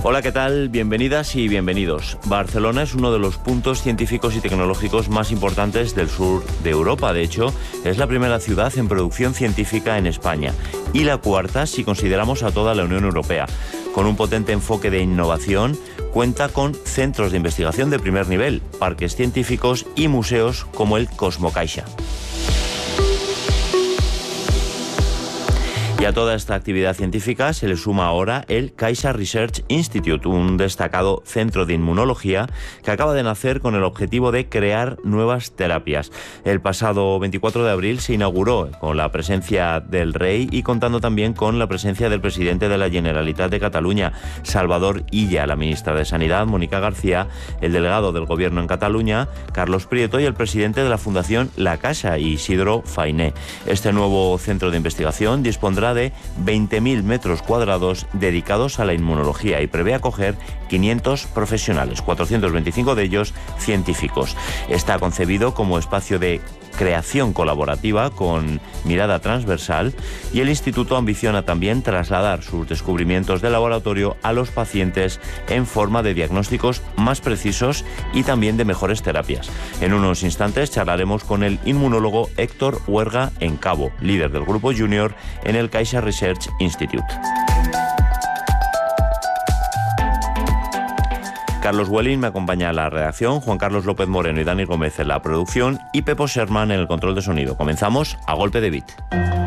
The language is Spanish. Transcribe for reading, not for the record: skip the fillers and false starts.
Hola, ¿qué tal? Bienvenidas y bienvenidos. Barcelona es uno de los puntos científicos y tecnológicos más importantes del sur de Europa. De hecho, es la primera ciudad en producción científica en España y la cuarta si consideramos a toda la Unión Europea. Con un potente enfoque de innovación, cuenta con centros de investigación de primer nivel, parques científicos y museos como el Cosmocaixa. Y a toda esta actividad científica se le suma ahora el Caixa Research Institute, un destacado centro de inmunología que acaba de nacer con el objetivo de crear nuevas terapias. El pasado 24 de abril se inauguró con la presencia del rey y contando también con la presencia del presidente de la Generalitat de Cataluña, Salvador Illa, la ministra de Sanidad, Mónica García, el delegado del Gobierno en Cataluña, Carlos Prieto, y el presidente de la Fundación La Caixa, Isidro Fainé. Este nuevo centro de investigación dispondrá de 20.000 metros cuadrados dedicados a la inmunología y prevé acoger 500 profesionales, 425 de ellos científicos. Está concebido como espacio de creación colaborativa con mirada transversal y el instituto ambiciona también trasladar sus descubrimientos de laboratorio a los pacientes en forma de diagnósticos más precisos y también de mejores terapias. En unos instantes charlaremos con el inmunólogo Héctor Huerga Encabo, líder del grupo Junior en el Caixa Research Institute. Carlos Welling me acompaña en la redacción, Juan Carlos López Moreno y Dani Gómez en la producción y Pepo Sherman en el control de sonido. Comenzamos a golpe de beat.